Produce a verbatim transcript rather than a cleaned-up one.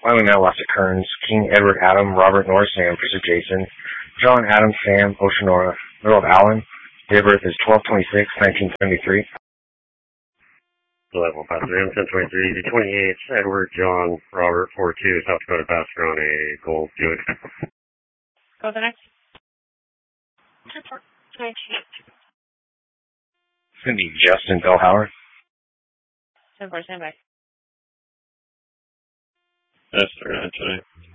Wyoming Mail lost to Kearns, King, Edward, Adam, Robert, North, Sam, Producer Jason, John, Adam, Sam, Oceanora, Middle of Allen. Date of birth is twelve twenty-six, nineteen seventy-three. Level pass room ten twenty-three to twenty-eight, Edward, John, Robert, four two, South Dakota passenger on a gold Buick. Go the next. It's going to be Justin Bellhauer. ten four, stand by. That's right, today.